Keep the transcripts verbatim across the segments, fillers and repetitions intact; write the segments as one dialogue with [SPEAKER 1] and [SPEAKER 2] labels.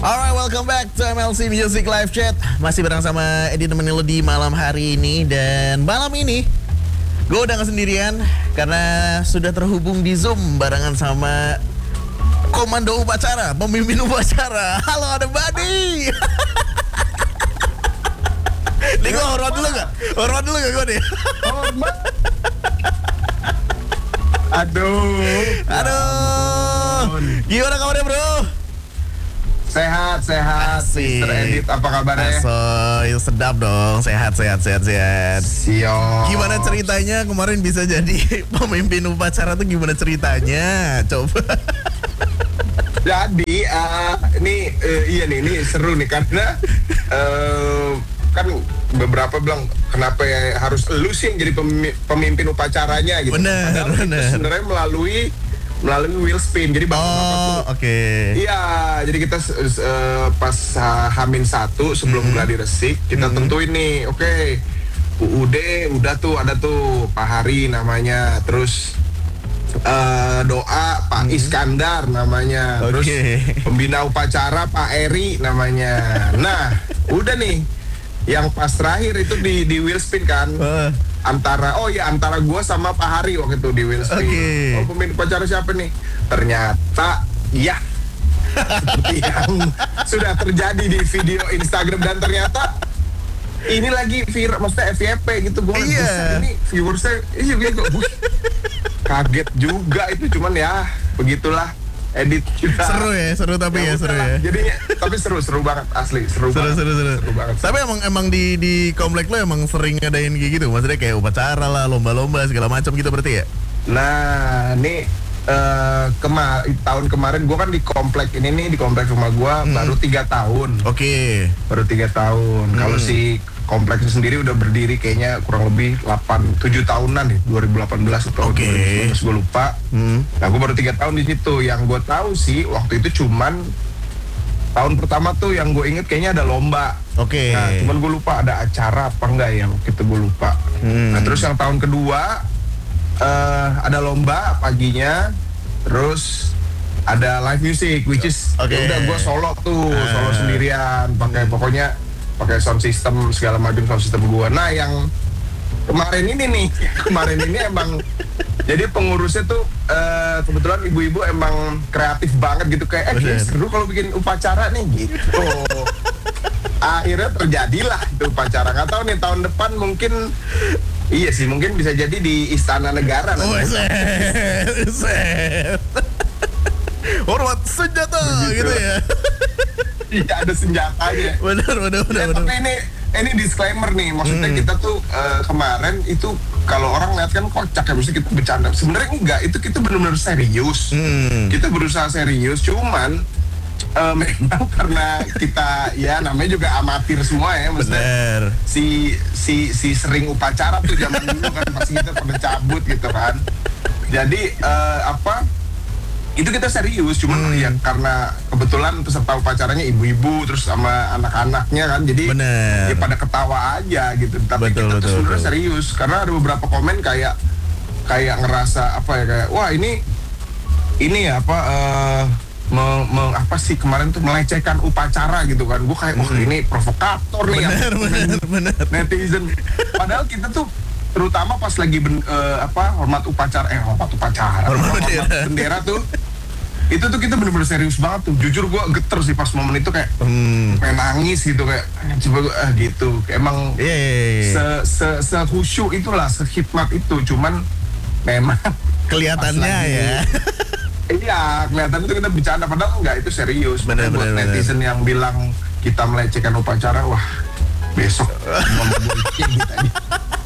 [SPEAKER 1] Alright, welcome back to M L C Music Live Chat. Masih bareng sama Edi nemenin lo di malam hari ini. Dan malam ini gue udah gak sendirian karena sudah terhubung di Zoom barengan sama komando upacara, pemimpin upacara. Halo, ada Badi. Nih gue hormat dulu gak? Hormat dulu gak gue nih?
[SPEAKER 2] Hormat. Aduh.
[SPEAKER 1] Aduh. Gimana kabarnya, bro?
[SPEAKER 2] Sehat, sehat. mister Edit, apa kabarnya?
[SPEAKER 1] So, itu sedap dong. Sehat, sehat, sehat, sehat.
[SPEAKER 2] Siap.
[SPEAKER 1] Gimana ceritanya kemarin bisa jadi pemimpin upacara tuh gimana ceritanya? Coba.
[SPEAKER 2] Jadi, uh, ini uh, iya nih, ini seru nih karena uh, kan beberapa bilang kenapa ya harus lu sih yang jadi pemimpin, pemimpin upacaranya gitu.
[SPEAKER 1] Bener,
[SPEAKER 2] Padahal
[SPEAKER 1] bener.
[SPEAKER 2] itu sebenarnya melalui melalui wheel spin. Jadi
[SPEAKER 1] Oh, oke. Okay.
[SPEAKER 2] Iya, jadi kita uh, pas uh, Hamin satu sebelum
[SPEAKER 1] Mm-hmm.
[SPEAKER 2] gladi resik kita
[SPEAKER 1] Mm-hmm.
[SPEAKER 2] tentuin nih, oke, okay, U U D udah tuh ada tuh Pak Hari namanya, terus uh, doa Pak
[SPEAKER 1] Mm-hmm.
[SPEAKER 2] Iskandar namanya,
[SPEAKER 1] Oke.
[SPEAKER 2] terus pembina upacara Pak Eri namanya. Nah, udah nih, yang pas terakhir itu di di wheel spin kan.
[SPEAKER 1] Uh.
[SPEAKER 2] Antara oh ya antara gua sama Pak Hari waktu itu di wheel spin.
[SPEAKER 1] Oke.
[SPEAKER 2] Oh, pemimpin upacara siapa nih? Ternyata ya seperti yang sudah terjadi di video Instagram, dan ternyata ini lagi viral, maksudnya F Y P gitu. Gua
[SPEAKER 1] Iya.
[SPEAKER 2] buset, ini viewersnya iya gitu. Wih, kaget juga itu, cuman ya begitulah. Edit kita.
[SPEAKER 1] Seru ya, seru tapi ya,
[SPEAKER 2] Ya
[SPEAKER 1] seru
[SPEAKER 2] udahlah.
[SPEAKER 1] ya.
[SPEAKER 2] Jadinya tapi seru seru banget, asli seru,
[SPEAKER 1] Seru,
[SPEAKER 2] banget.
[SPEAKER 1] seru, seru.
[SPEAKER 2] Seru banget.
[SPEAKER 1] Tapi emang emang di di komplek lo emang sering ngadain kayak gitu, maksudnya kayak upacara lah, lomba-lomba segala macam gitu berarti ya?
[SPEAKER 2] Nah, ini uh, kema tahun kemarin gue kan di komplek ini nih, di komplek rumah gue
[SPEAKER 1] Hmm.
[SPEAKER 2] baru tiga tahun.
[SPEAKER 1] Oke.
[SPEAKER 2] Baru tiga tahun.
[SPEAKER 1] Hmm.
[SPEAKER 2] Kalau si kompleks sendiri udah berdiri kayaknya kurang lebih delapan tujuh tahunan nih, dua ribu delapan belas atau
[SPEAKER 1] Oke.
[SPEAKER 2] dua ribu sembilan belas, gue lupa.
[SPEAKER 1] Hmm.
[SPEAKER 2] Nah, gue baru tiga tahun di situ. Yang gue tahu sih waktu itu cuman tahun pertama tuh yang gue inget kayaknya ada lomba.
[SPEAKER 1] Oke.
[SPEAKER 2] Nah, cuman gue lupa ada acara apa enggak ya waktu itu, gue lupa.
[SPEAKER 1] Hmm.
[SPEAKER 2] Nah, terus yang tahun kedua eh ada lomba paginya, terus ada live music, which is
[SPEAKER 1] Oke.
[SPEAKER 2] ya udah gue solo tuh,
[SPEAKER 1] Ah.
[SPEAKER 2] solo sendirian, pakai pokoknya pakai sound system segala macam sound system gue. Nah, yang kemarin ini nih, kemarin ini emang jadi pengurusnya tuh eh, kebetulan ibu-ibu emang kreatif banget gitu, kayak eh kayaknya
[SPEAKER 1] Bener.
[SPEAKER 2] seru kalau bikin upacara nih gitu. Akhirnya terjadilah itu upacara. Nggak tahu nih tahun depan mungkin, iya sih mungkin bisa jadi di Istana Negara.
[SPEAKER 1] Oh,
[SPEAKER 2] nanti.
[SPEAKER 1] set, set. Hormat senjata
[SPEAKER 2] Begitu.
[SPEAKER 1] gitu ya.
[SPEAKER 2] Iya, ada senjatanya.
[SPEAKER 1] Benar, benar, benar,
[SPEAKER 2] Ya,
[SPEAKER 1] benar.
[SPEAKER 2] tapi ini ini disclaimer nih, maksudnya
[SPEAKER 1] Hmm.
[SPEAKER 2] kita tuh eh, kemarin itu kalau orang lihat kan kocak ya, mesti kita bercanda. Sebenarnya enggak, itu kita benar-benar serius.
[SPEAKER 1] Hmm.
[SPEAKER 2] Kita berusaha serius, cuman eh, memang karena kita ya namanya juga amatir semua ya, maksudnya
[SPEAKER 1] Benar.
[SPEAKER 2] si si si sering upacara tuh zaman dulu kan pasti kita pada cabut gitu kan. Jadi eh, apa? Itu kita serius, cuman
[SPEAKER 1] Hmm.
[SPEAKER 2] ya karena kebetulan peserta upacaranya ibu-ibu terus sama anak-anaknya kan, jadi
[SPEAKER 1] Bener.
[SPEAKER 2] ya pada ketawa aja gitu. Tapi
[SPEAKER 1] Betul,
[SPEAKER 2] kita tuh
[SPEAKER 1] betul,
[SPEAKER 2] sebenarnya
[SPEAKER 1] betul.
[SPEAKER 2] serius karena ada beberapa komen kayak kayak ngerasa apa ya, kayak wah ini ini ya apa eh, me- me- apa sih kemarin tuh melecehkan upacara gitu kan. Gue kayak wah ini provokator nih
[SPEAKER 1] Benar,
[SPEAKER 2] yang
[SPEAKER 1] benar, benar.
[SPEAKER 2] netizen. Padahal kita tuh terutama pas lagi ben, eh, apa hormat upacara eh hormat upacara
[SPEAKER 1] Hormat bendera.
[SPEAKER 2] bendera tuh itu tuh kita bener-bener serius banget tuh. Jujur gue geter sih pas momen itu, kayak
[SPEAKER 1] Hmm.
[SPEAKER 2] pengen nangis gitu, kayak "Ah, coba gue ah, gitu emang
[SPEAKER 1] Iya, iya, iya.
[SPEAKER 2] se se se khusyuk itulah, sehikmat itu. Cuman memang
[SPEAKER 1] Kelihatannya
[SPEAKER 2] pas lagi-
[SPEAKER 1] ya.
[SPEAKER 2] iya kelihatan itu kita bercanda, padahal enggak, itu serius.
[SPEAKER 1] Bener,
[SPEAKER 2] Makanya buat
[SPEAKER 1] bener,
[SPEAKER 2] netizen yang bilang kita melecehkan upacara, wah besok ngomong kita nih.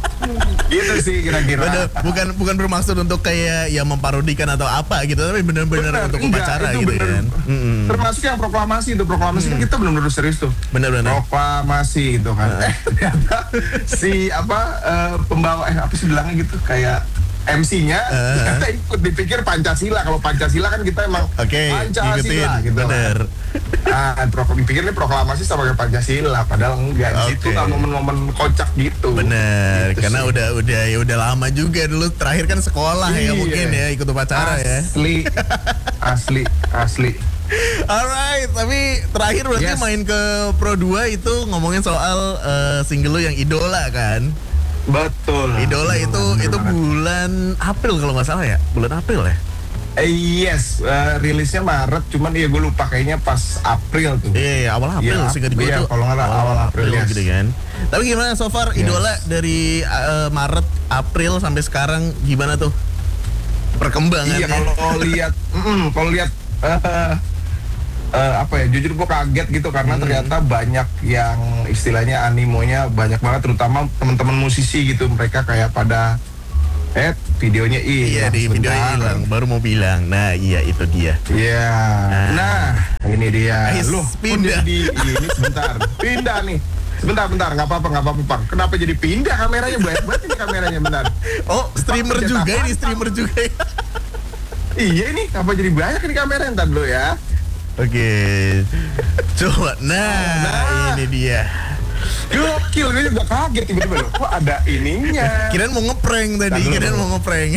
[SPEAKER 2] Gitu sih kira-kira.
[SPEAKER 1] Bener, bukan bukan bermaksud untuk kayak ya memparodikan atau apa gitu, tapi bener-bener
[SPEAKER 2] Bener,
[SPEAKER 1] untuk
[SPEAKER 2] enggak,
[SPEAKER 1] upacara
[SPEAKER 2] itu
[SPEAKER 1] gitu
[SPEAKER 2] bener.
[SPEAKER 1] kan. Mm-mm.
[SPEAKER 2] Termasuk yang proklamasi itu, proklamasi kan kita benar-benar serius tuh.
[SPEAKER 1] Bener-bener.
[SPEAKER 2] Proklamasi itu kan. Eh ternyata si apa eh, pembawa eh apa sih bilangnya gitu, kayak M C-nya
[SPEAKER 1] Uh.
[SPEAKER 2] ternyata ikut, dipikir Pancasila. Kalau Pancasila kan kita emang
[SPEAKER 1] Oke,
[SPEAKER 2] Pancasila
[SPEAKER 1] ngikutin.
[SPEAKER 2] gitu
[SPEAKER 1] Bener.
[SPEAKER 2] kan. Ah, pro, dipikir ini proklamasi sama kayak Pancasila, padahal enggak. Di situ
[SPEAKER 1] Oke.
[SPEAKER 2] kan momen-momen kocak gitu.
[SPEAKER 1] Bener,
[SPEAKER 2] Gitu
[SPEAKER 1] karena
[SPEAKER 2] sih.
[SPEAKER 1] udah udah ya udah lama juga dulu, terakhir kan sekolah ya
[SPEAKER 2] Iya.
[SPEAKER 1] mungkin ya ikut upacara ya.
[SPEAKER 2] Asli, asli, asli.
[SPEAKER 1] Alright, tapi terakhir berarti
[SPEAKER 2] Yes.
[SPEAKER 1] main ke Pro dua itu ngomongin soal eh, single lu yang Idola kan?
[SPEAKER 2] Betul.
[SPEAKER 1] Idola itu
[SPEAKER 2] Betul
[SPEAKER 1] itu
[SPEAKER 2] banget.
[SPEAKER 1] bulan April kalau nggak salah ya, bulan April ya.
[SPEAKER 2] Eh, yes, eh, rilisnya Maret, cuman ya gue lupa kayaknya pas April tuh.
[SPEAKER 1] Iya, iya, awal April
[SPEAKER 2] Iya,
[SPEAKER 1] singkat gue
[SPEAKER 2] iya,
[SPEAKER 1] tuh.
[SPEAKER 2] kalau nggak salah awal April, yes.
[SPEAKER 1] gitu kan. Tapi gimana so far
[SPEAKER 2] Yes.
[SPEAKER 1] Idola dari eh, Maret, April sampai sekarang gimana tuh perkembangannya?
[SPEAKER 2] Iya, kalau lihat, mm, kalau lihat eh, eh, apa ya? Jujur gue kaget gitu karena
[SPEAKER 1] Hmm.
[SPEAKER 2] ternyata banyak yang istilahnya animonya banyak banget, terutama teman-teman musisi gitu. Mereka kayak pada eh videonya
[SPEAKER 1] Iya,
[SPEAKER 2] hilang
[SPEAKER 1] di video
[SPEAKER 2] sebentar.
[SPEAKER 1] hilang baru mau bilang. Nah, iya itu dia.
[SPEAKER 2] Iya. Nah, ini dia.
[SPEAKER 1] Ais,
[SPEAKER 2] Loh,
[SPEAKER 1] pindah.
[SPEAKER 2] pindah di ini sebentar. Pindah nih. Sebentar, bentar, nggak apa-apa, nggak apa-apa, Bang. Kenapa jadi pindah kameranya? Banyak banget ini kameranya, bentar.
[SPEAKER 1] Oh, streamer
[SPEAKER 2] Bang,
[SPEAKER 1] juga
[SPEAKER 2] kerja
[SPEAKER 1] ini,
[SPEAKER 2] apa?
[SPEAKER 1] streamer juga ya.
[SPEAKER 2] Iya nih, apa jadi banyak ini kamera? Ntar dulu ya.
[SPEAKER 1] Oke. Coba. Nah,
[SPEAKER 2] Nah.
[SPEAKER 1] ini dia.
[SPEAKER 2] Gokil, gue juga kaget tiba-tiba loh. Kok ada ininya?
[SPEAKER 1] Kirain mau ngeprank tadi,
[SPEAKER 2] Ntar dulu.
[SPEAKER 1] kirain mau ngeprank.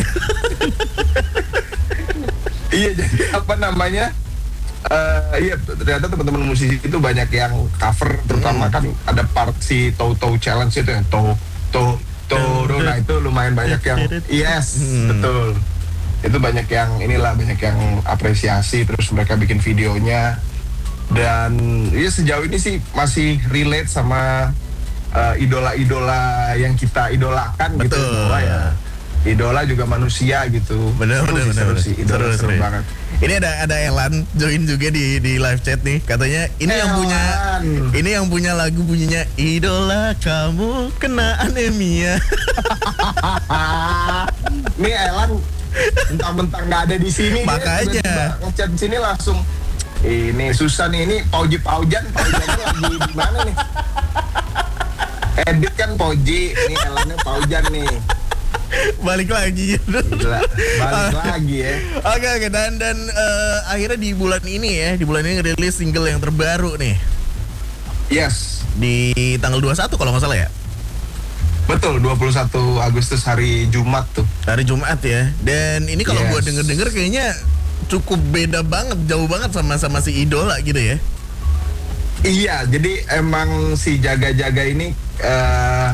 [SPEAKER 2] Iya, jadi apa namanya? Eh iya, ternyata teman-teman musisi itu banyak yang cover, terutama kan ada part si Toe Toe Challenge itu ya, Toe Toe Toe. Nah itu lumayan banyak yang yes,
[SPEAKER 1] Hmm.
[SPEAKER 2] betul. Itu banyak yang inilah, banyak yang apresiasi, terus mereka bikin videonya. Dan ya sejauh ini sih masih relate sama eh, idola-idola yang kita idolakan gitu.
[SPEAKER 1] Betul.
[SPEAKER 2] Bahwa ya idola juga manusia gitu.
[SPEAKER 1] Bener,
[SPEAKER 2] Seru
[SPEAKER 1] bener,
[SPEAKER 2] sih,
[SPEAKER 1] bener,
[SPEAKER 2] seru
[SPEAKER 1] bener.
[SPEAKER 2] sih. Idola
[SPEAKER 1] Seru,
[SPEAKER 2] seru,
[SPEAKER 1] seru.
[SPEAKER 2] banget.
[SPEAKER 1] Ini ada ada Elan join juga di di live chat nih. Katanya ini yang punya
[SPEAKER 2] Elan.
[SPEAKER 1] ini yang punya lagu bunyinya Idola kamu kena anemia.
[SPEAKER 2] Nih Elan mentang-mentang nggak ada di sini, dia
[SPEAKER 1] Makanya.
[SPEAKER 2] tiba-tiba ngechat di sini langsung. Ini susah nih, ini Pauji Paujan, Paujannya lagi di mana nih? Edit kan Pauji, nih Elannya Paujan nih.
[SPEAKER 1] Balik lagi.
[SPEAKER 2] Gila, balik lagi ya.
[SPEAKER 1] Oke oke dan dan eh, akhirnya di bulan ini ya, di bulan ini ngerilis single yang terbaru nih
[SPEAKER 2] Yes,
[SPEAKER 1] di tanggal dua puluh satu kalau nggak salah ya.
[SPEAKER 2] betul, dua puluh satu Agustus hari Jumat tuh.
[SPEAKER 1] Hari Jumat ya. Dan ini kalau
[SPEAKER 2] Yes.
[SPEAKER 1] gua denger-denger kayaknya cukup beda banget, jauh banget sama sama si Idola gitu ya.
[SPEAKER 2] Iya, jadi emang si Jaga-Jaga ini eh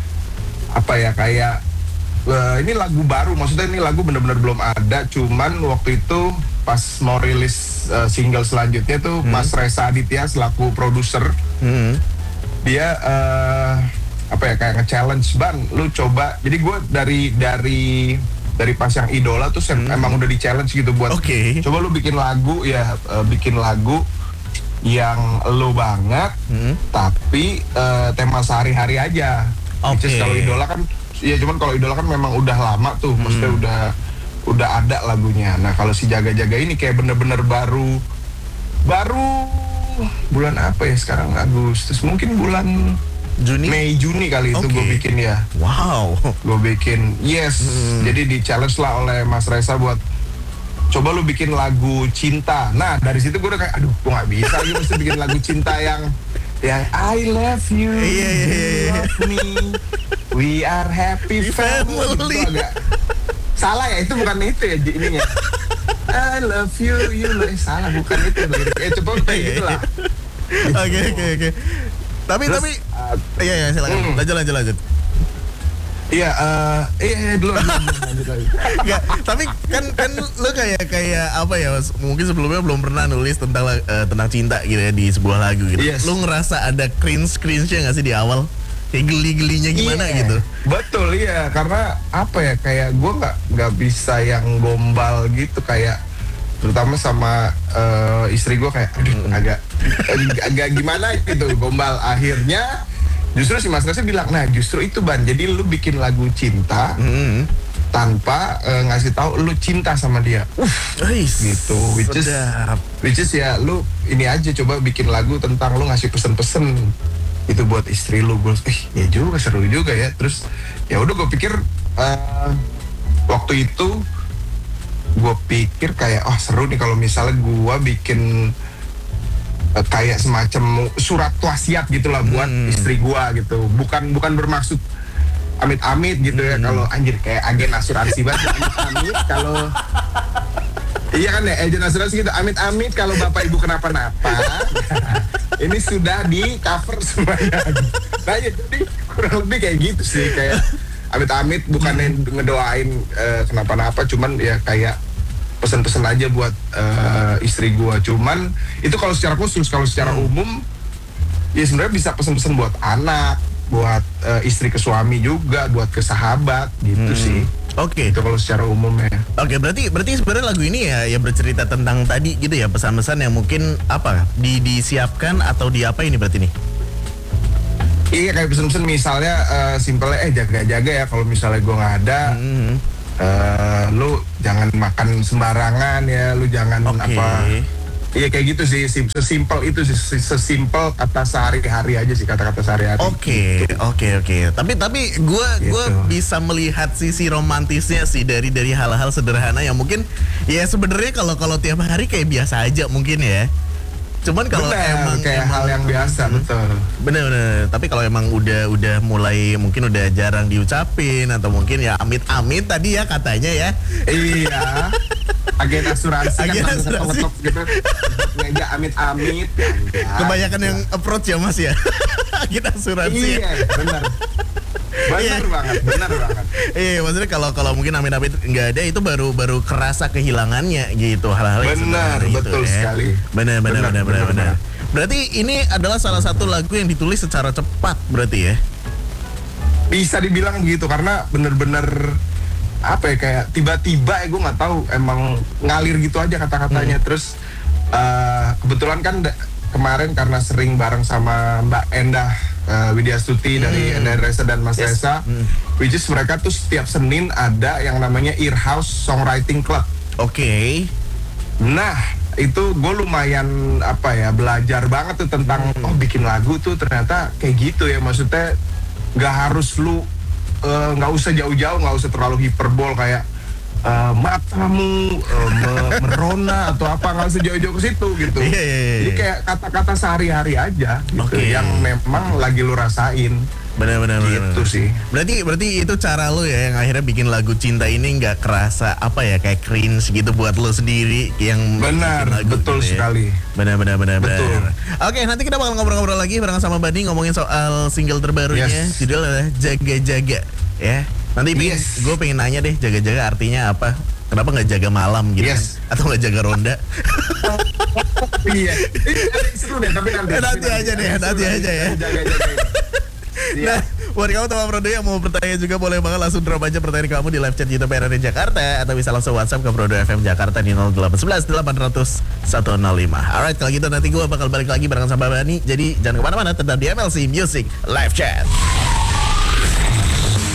[SPEAKER 2] apa ya, kayak eh, ini lagu baru, maksudnya ini lagu bener-bener belum ada, cuman waktu itu pas mau rilis eh, single selanjutnya tuh Mas Reza Aditya selaku produser,
[SPEAKER 1] Hmm.
[SPEAKER 2] dia eh, apa ya, kayak nge-challenge, Ban, lu coba. Jadi gue dari dari dari pas yang Idola tuh sem- emang udah di-challenge gitu buat
[SPEAKER 1] Oke.
[SPEAKER 2] coba lu bikin lagu ya, eh, bikin lagu yang lo banget,
[SPEAKER 1] Hmm.
[SPEAKER 2] tapi eh, tema sehari-hari aja. Which is
[SPEAKER 1] Oke.
[SPEAKER 2] kalau Idola kan, ya cuman kalau Idola kan memang udah lama tuh, maksudnya udah udah ada lagunya. Nah kalau si Jaga-Jaga ini kayak bener-bener baru, baru bulan apa ya sekarang, Agustus, mungkin bulan
[SPEAKER 1] Juni.
[SPEAKER 2] Mei Juni kali itu
[SPEAKER 1] Oke.
[SPEAKER 2] gue bikin ya.
[SPEAKER 1] Wow.
[SPEAKER 2] Gue bikin, yes. Jadi di challenge lah oleh Mas Reza buat coba lu bikin lagu cinta. Nah dari situ gue udah kayak, aduh gue nggak bisa, gue mesti bikin lagu cinta yang yang I love you,
[SPEAKER 1] Iya, iya, iya,
[SPEAKER 2] you
[SPEAKER 1] iya.
[SPEAKER 2] love me, we are happy family.
[SPEAKER 1] Family.
[SPEAKER 2] Itu agak salah ya, itu bukan itu ya di- ininya. I love you, you love, eh, salah, bukan itu. Eh coba kayak gitu lah.
[SPEAKER 1] Oke oke oke. Tapi
[SPEAKER 2] Terus,
[SPEAKER 1] tapi
[SPEAKER 2] uh,
[SPEAKER 1] iya iya silakan.
[SPEAKER 2] hmm.
[SPEAKER 1] Lanjut lanjut lanjut.
[SPEAKER 2] Iya, eh, iya, iya, dulu, dulu, dulu, lanjut lagi.
[SPEAKER 1] Enggak, tapi kan kan lu kayak kayak apa ya? Mungkin sebelumnya belum pernah nulis tentang eh, tentang cinta gitu ya di sebuah lagu gitu.
[SPEAKER 2] Yes.
[SPEAKER 1] Lu ngerasa ada cringe cringe-nya nggak sih di awal? Kayak geli-gelinya gimana
[SPEAKER 2] Iya,
[SPEAKER 1] gitu?
[SPEAKER 2] betul iya, karena apa ya, kayak gue nggak nggak bisa yang gombal gitu, kayak terutama sama eh, istri gue kayak aduh agak agak gimana gitu gombal. Akhirnya justru si Mas Reza bilang, nah justru itu Ban, jadi lu bikin lagu cinta
[SPEAKER 1] Hmm.
[SPEAKER 2] tanpa eh, ngasih tahu lu cinta sama dia. Uff,
[SPEAKER 1] Ais,
[SPEAKER 2] gitu, which is
[SPEAKER 1] sedap.
[SPEAKER 2] which is ya lu ini aja, coba bikin lagu tentang lu ngasih pesen-pesen itu buat istri lu. Gue eh ya juga, seru juga ya. Terus ya udah gue pikir eh, waktu itu gue pikir kayak oh seru nih kalau misalnya gue bikin eh, kayak semacam surat wasiat gitulah buat
[SPEAKER 1] Hmm.
[SPEAKER 2] istri gue gitu. Bukan bukan bermaksud amit-amit gitu ya, kalau anjir kayak agen asuransi banget, amit-amit kalau Iya kan ya, agent asuransi gitu. Amit-amit kalau bapak ibu kenapa-napa, ini sudah di cover semuanya. Nah ya, jadi kurang lebih kayak gitu sih, kayak amit-amit bukannya ngedoain uh, kenapa-napa, cuman ya kayak pesan-pesan aja buat uh, istri gua. Cuman itu kalau secara khusus, kalau secara umum ya sebenarnya bisa pesan-pesan buat anak, buat uh, istri ke suami juga, buat ke sahabat gitu hmm. sih.
[SPEAKER 1] Oke.
[SPEAKER 2] Okay. Itu kalau secara umum ya.
[SPEAKER 1] Oke, okay, berarti berarti sebenarnya lagu ini ya ya bercerita tentang tadi gitu ya, pesan-pesan yang mungkin apa di disiapkan atau di apa ini berarti nih?
[SPEAKER 2] Iya, kayak pesan-pesan misalnya uh, simpelnya eh jaga-jaga ya kalau misalnya gue nggak ada, mm-hmm. uh, lu jangan makan sembarangan ya, lu jangan okay. apa. Iya kayak gitu sih, sesimpel itu sih, sesimpel kata sehari-hari aja sih, kata-kata sehari-hari.
[SPEAKER 1] Oke, oke, oke. Tapi tapi gue gitu. gue bisa melihat sisi romantisnya sih dari dari hal-hal sederhana yang mungkin ya sebenarnya kalau kalau tiap hari kayak biasa aja mungkin ya. Cuman kalau emang
[SPEAKER 2] kayak
[SPEAKER 1] emang,
[SPEAKER 2] hal yang biasa, hmm, betul.
[SPEAKER 1] Bener-bener. Tapi kalau emang udah udah mulai mungkin udah jarang diucapin atau mungkin ya amit-amit tadi ya katanya ya.
[SPEAKER 2] Iya. Agen asuransi
[SPEAKER 1] Agen
[SPEAKER 2] kan
[SPEAKER 1] asuransi
[SPEAKER 2] gitu. Nggak amit-amit.
[SPEAKER 1] Kebanyakan yang approach ya Mas ya. Agen asuransi.
[SPEAKER 2] Iya, benar. Benar banget, benar banget.
[SPEAKER 1] Iya, maksudnya kalau kalau mungkin amit-amit nggak ada itu baru baru kerasa kehilangannya gitu, hal-hal yang
[SPEAKER 2] benar, betul
[SPEAKER 1] itu,
[SPEAKER 2] sekali.
[SPEAKER 1] Ya. Benar, benar, benar, benar, benar. Berarti ini adalah salah satu lagu yang ditulis secara cepat berarti ya?
[SPEAKER 2] Bisa dibilang gitu karena bener-bener apa ya kayak tiba-tiba ya gue nggak tahu emang ngalir gitu aja kata-katanya. Hmm. Terus uh, kebetulan kan da- kemarin karena sering bareng sama Mbak Endah Uh, Widya Stuti hmm. dari Endah Reza dan Mas yes. Reza, hmm. which is mereka tuh setiap Senin ada yang namanya Earhouse Songwriting Club.
[SPEAKER 1] Oke. Okay.
[SPEAKER 2] Nah itu gue lumayan apa ya belajar banget tuh tentang hmm. oh bikin lagu tuh ternyata kayak gitu ya, maksudnya nggak harus lu nggak uh, usah jauh-jauh, nggak usah terlalu hiperbol kayak Uh, matamu uh, me- merona atau apa, nggak usah jauh-jauh ke situ gitu.
[SPEAKER 1] Yeah, yeah, yeah.
[SPEAKER 2] Jadi kayak kata-kata sehari-hari aja gitu okay. yang memang lagi lu rasain.
[SPEAKER 1] Benar-benar
[SPEAKER 2] gitu bener. Sih.
[SPEAKER 1] Berarti berarti itu cara lu ya yang akhirnya bikin lagu cinta ini nggak kerasa apa ya kayak cringe gitu buat lu sendiri yang
[SPEAKER 2] benar lagu betul gitu sekali.
[SPEAKER 1] Ya. Benar-benar benar.
[SPEAKER 2] Betul.
[SPEAKER 1] Benar. Oke, nanti kita bakal ngobrol-ngobrol lagi bareng sama Bani ngomongin soal single terbarunya. Yes. Judulnya Jaga-Jaga ya. Nanti yes. gue pengen nanya deh, jaga-jaga artinya apa? Kenapa nggak jaga malam gitu
[SPEAKER 2] yes.
[SPEAKER 1] kan? Atau nggak jaga ronda?
[SPEAKER 2] Iya, seru deh, tapi nanti,
[SPEAKER 1] nanti aja deh, nanti aja ya.
[SPEAKER 2] Jaga-jaga.
[SPEAKER 1] Nah, buat kamu teman Prodo yang mau bertanya juga boleh banget langsung drop aja pertanyaan kamu di live chat YouTube R R N Jakarta atau bisa langsung WhatsApp ke Prodo F M Jakarta di nol delapan satu satu delapan nol nol satu nol lima. Alright, kalau gitu nanti gue bakal balik lagi bareng sama Bani. Jadi jangan kemana-mana, tetap di M L C Music Live Chat.